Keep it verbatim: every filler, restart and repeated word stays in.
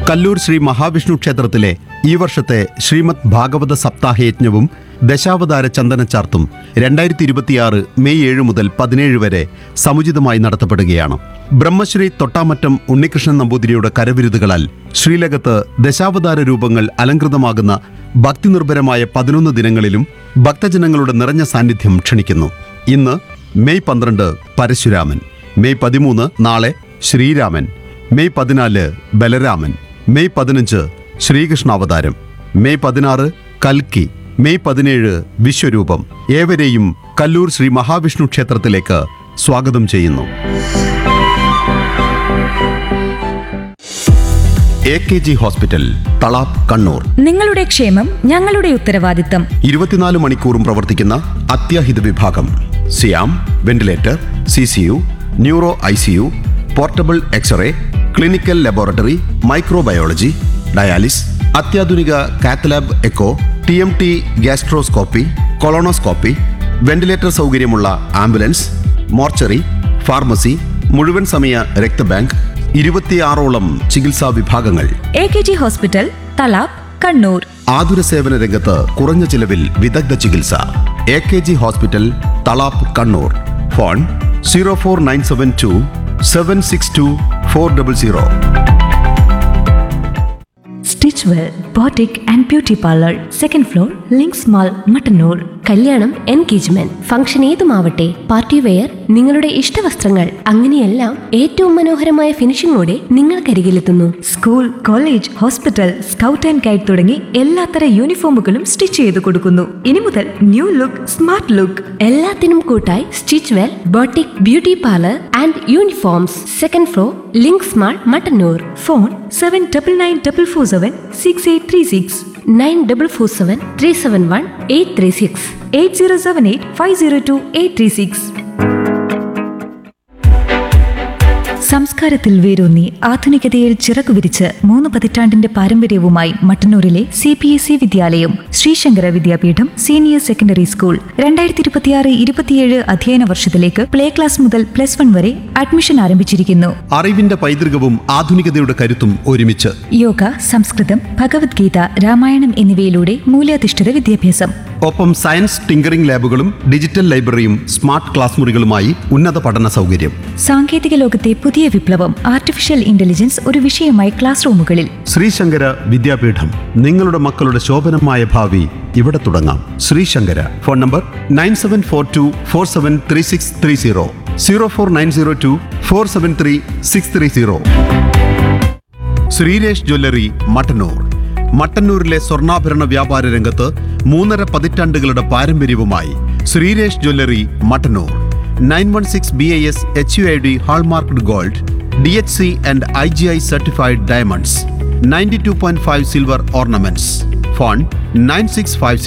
കല്ലൂർ ശ്രീ മഹാവിഷ്ണു ക്ഷേത്രത്തിലെ ഈ വർഷത്തെ ശ്രീമദ് ഭാഗവത സപ്താഹയജ്ഞവും ദശാവതാര ചന്ദനച്ചാർത്തും രണ്ടായിരത്തി ഇരുപത്തിയാറ് മെയ് ഏഴ് മുതൽ പതിനേഴ് വരെ സമുചിതമായി നടത്തപ്പെടുകയാണ്. ബ്രഹ്മശ്രീ തൊട്ടാമറ്റം ഉണ്ണികൃഷ്ണൻ നമ്പൂതിരിയുടെ കരവിരുതുകളാൽ ശ്രീലകത്ത് ദശാവതാര രൂപങ്ങൾ അലങ്കൃതമാകുന്ന ഭക്തിനിർഭരമായ പതിനൊന്ന് ദിനങ്ങളിലും ഭക്തജനങ്ങളുടെ നിറഞ്ഞ സാന്നിധ്യം ക്ഷണിക്കുന്നു. ഇന്ന് മെയ് പന്ത്രണ്ട് പരശുരാമൻ, മെയ് പതിമൂന്ന് നാളെ ശ്രീരാമൻ, മെയ് പതിനാല് ബലരാമൻ, മെയ് പതിനഞ്ച് ശ്രീകൃഷ്ണാവതാരം, മെയ് പതിനാറ് കൽക്കി, മെയ് പതിനേഴ് വിശ്വരൂപം. ഏവരെയും കല്ലൂർ ശ്രീ മഹാവിഷ്ണു ക്ഷേത്രത്തിലേക്ക് സ്വാഗതം ചെയ്യുന്നു. A K G hospital, Thalap, Kannur. നിങ്ങളുടെ ക്ഷേമം ഞങ്ങളുടെ ഉത്തരവാദിത്തം. ഇരുപത്തിനാല് മണിക്കൂറും പ്രവർത്തിക്കുന്ന അത്യാഹിത വിഭാഗം, സിയാം, ventilator, C C U, neuro I C U, portable x-ray, clinical laboratory, microbiology, dialysis, അത്യാധുനിക cath lab echo, T M T gastroscopy, colonoscopy, ventilator സൗകര്യമുള്ള ആംബുലൻസ്, മോർച്ചറി, ഫാർമസി, മുഴുവൻ സമയ രക്തബാങ്ക്, ഇരുപത്തിയാറോളം ചികിത്സാ വിഭാഗങ്ങൾ. A K G hospital, Thalap, Kannur. ആതുര സേവന രംഗത്ത് കുറഞ്ഞ ചിലവിൽ വിദഗ്ധ ചികിത്സ. A K G hospital, Thalap, Kannur. Phone zero four nine seven to seven six to four double zero. Stitch well boutique and beauty parlour, second floor, links mall, Mattannur. കല്യാണം, എൻഗേജ്മെന്റ്, ഫംഗ്ഷൻ ഏതുമാവട്ടെ, പാർട്ടി വെയർ, നിങ്ങളുടെ ഇഷ്ടവസ്ത്രങ്ങൾ, അങ്ങനെയെല്ലാം ഏറ്റവും മനോഹരമായ ഫിനിഷിംഗോടെ നിങ്ങൾക്കരികിലെത്തുന്നു. School, college, hospital, scout and guide തുടങ്ങി എല്ലാത്തര യൂണിഫോമുകളും stitch ചെയ്ത് കൊടുക്കുന്നു. ഇനി മുതൽ ന്യൂ ലുക്ക്, സ്മാർട്ട് ലുക്ക്. എല്ലാത്തിനും കൂട്ടായി stitch well boutique beauty parlour and uniforms, second floor, links mall, Mattannur. Phone seven double nine double four seven six eight three six, nine double four seven three seven one eight three six, eight zero seven eight five zero to eight three six. സംസ്കാരത്തിൽ വേരൂന്നി ആധുനികതയിൽ ചിറകു വിരിച്ച് മൂന്ന് പതിറ്റാണ്ടിന്റെ പാരമ്പര്യവുമായി മട്ടന്നൂരിലെ C P S E വിദ്യാലയം ശ്രീശങ്കര വിദ്യാപീഠം senior secondary school രണ്ടായിരത്തി ഇരുപത്തിയാറ് ഇരുപത്തിയേഴ് അധ്യയന വർഷത്തിലേക്ക് പ്ലേ ക്ലാസ് മുതൽ പ്ലസ് വൺ വരെ അഡ്മിഷൻ ആരംഭിച്ചിരിക്കുന്നു. അറിവിന്റെ പൈതൃകവും ആധുനികതയുടെ കരുത്തും ഒരുമിച്ച്. യോഗ, സംസ്കൃതം, ഭഗവത്ഗീത, രാമായണം എന്നിവയിലൂടെ മൂല്യാധിഷ്ഠിത വിദ്യാഭ്യാസം. ഒപ്പം science tinkering ലാബുകളും digital ലൈബ്രറിയും smart class മുറികളുമായി ഉന്നത പഠന സൗകര്യം. സാങ്കേതിക ലോകത്തെ പുതിയ വിപ്ലവം ആർട്ടിഫിഷ്യൽ ഇന്റലിജൻസ് ഒരു വിഷയമായി ക്ലാസ് റൂമുകളിൽ. ശ്രീശങ്കര വിദ്യാപീഠം, നിങ്ങളുടെ മക്കളുടെ ശോഭനമായ ഭാവി ഇവിടെ തുടങ്ങാം. Sree Sankara. Phone number nine seven four to four seven three six three zero, zero four nine zero to four seven three six three zero. Sreeresh jewellery, Mattannur. മട്ടന്നൂരിലെ സ്വർണ്ണാഭരണ വ്യാപാര രംഗത്ത് മൂന്നര പതിറ്റാണ്ടുകളുടെ പാരമ്പര്യവുമായി Sreeresh jewellery, Mattannur. Nine one six B I S H U I D hallmarked gold, D H C and I G I certified diamonds, ninety two point five silver ornaments. Phone nine six five